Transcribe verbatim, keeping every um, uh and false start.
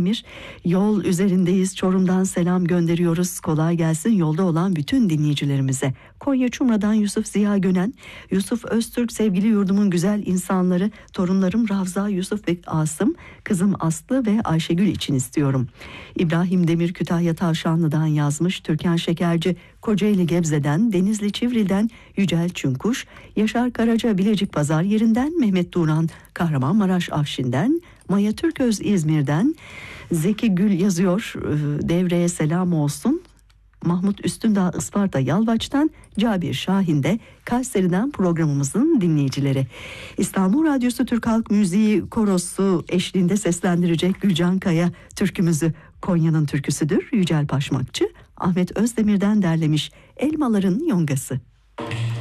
Özdemir. Yol üzerindeyiz. Çorum'dan selam gönderiyoruz. Kolay gelsin yolda olan bütün dinleyicilerimize. Konya Çumra'dan Yusuf Ziya Gönen. Yusuf Öztürk, sevgili yurdumun güzel insanları, torunlarım Ravza, Yusuf ve Asım, kızım Aslı ve Ayşegül için istiyorum. İbrahim Demir Kütahya Tavşanlı'dan yazmış. Türkan Şekerci Kocaeli Gebze'den, Denizli Çivril'den Yücel Çünkuş, Yaşar Karaca Bilecik Pazar yerinden, Mehmet Turan Kahramanmaraş Afşin'den, Maya Türköz İzmir'den, Zeki Gül yazıyor, devreye selam olsun. Mahmut Üstündağ Isparta Yalvaç'tan, Cabir Şahin de Kayseri'den programımızın dinleyicileri. İstanbul Radyosu Türk Halk Müziği Korosu eşliğinde seslendirecek Gülcan Kaya türkümüzü. Konya'nın türküsüdür. Yücel Paşmakçı Ahmet Özdemir'den derlemiş Elmaların Yongası.